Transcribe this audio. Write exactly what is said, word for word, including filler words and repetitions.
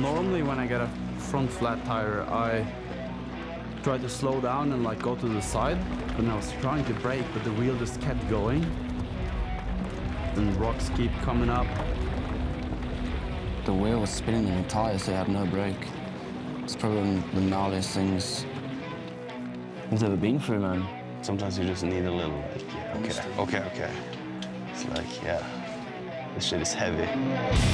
Normally when I get a front flat tire, I try to slow down and like go to the side. When I was trying to brake, but the wheel just kept going. And rocks keep coming up. The wheel was spinning in the tire, so it had no brake. It's probably one of the gnarliest things I've ever been through, man. Sometimes you just need a little, like, yeah, okay, okay, okay. It's like, yeah, this shit is heavy.